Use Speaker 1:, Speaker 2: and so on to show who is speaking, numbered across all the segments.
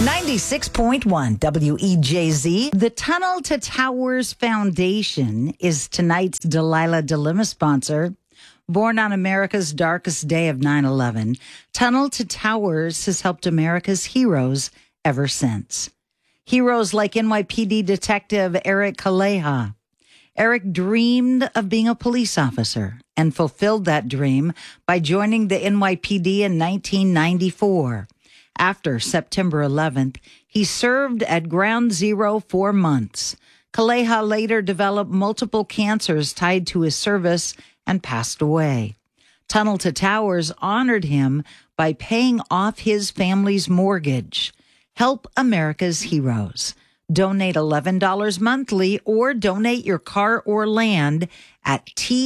Speaker 1: 96.1 WEJZ. The Tunnel to Towers Foundation is tonight's Delilah Dilemma sponsor. Born on America's darkest day of 9/11, Tunnel to Towers has helped America's heroes ever since. Heroes like NYPD Detective Eric Kaleha. Eric dreamed of being a police officer and fulfilled that dream by joining the NYPD in 1994. After September 11th, he served at Ground Zero for months. Kaleha later developed multiple cancers tied to his service and passed away. Tunnel to Towers honored him by paying off his family's mortgage. Help America's heroes. Donate $11 monthly or donate your car or land at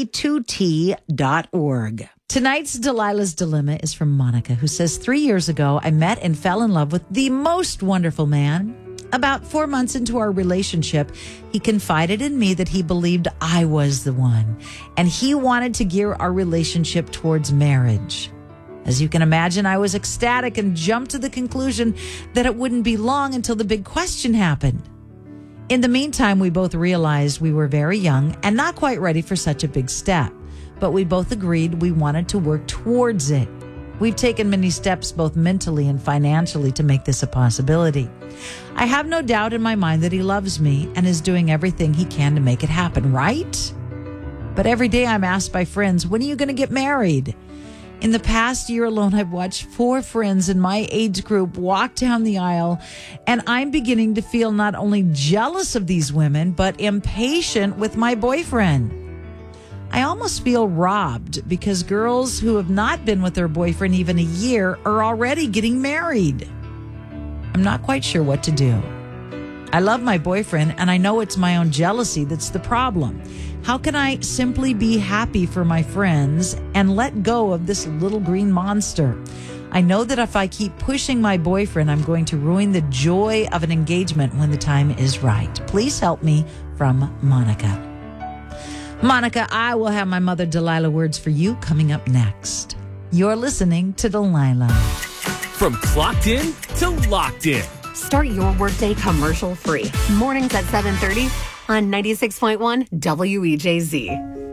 Speaker 1: t2t.org. Tonight's Delilah's Dilemma is from Monica, who says, 3 years ago, I met and fell in love with the most wonderful man. About 4 months into our relationship, he confided in me that he believed I was the one, and he wanted to gear our relationship towards marriage. As you can imagine, I was ecstatic and jumped to the conclusion that it wouldn't be long until the big question happened. In the meantime, we both realized we were very young and not quite ready for such a big step, but we both agreed we wanted to work towards it. We've taken many steps both mentally and financially to make this a possibility. I have no doubt in my mind that he loves me and is doing everything he can to make it happen, right? But every day I'm asked by friends, when are you going to get married? In the past year alone, I've watched 4 friends in my age group walk down the aisle, and I'm beginning to feel not only jealous of these women, but impatient with my boyfriend. I almost feel robbed because girls who have not been with their boyfriend even a year are already getting married. I'm not quite sure what to do. I love my boyfriend, and I know it's my own jealousy that's the problem. How can I simply be happy for my friends and let go of this little green monster? I know that if I keep pushing my boyfriend, I'm going to ruin the joy of an engagement when the time is right. Please help me, from Monica. Monica, I will have my mother Delilah words for you coming up next. You're listening to Delilah.
Speaker 2: From clocked in to locked in.
Speaker 3: Start your workday commercial free. Mornings at 7:30 on 96.1 WEJZ.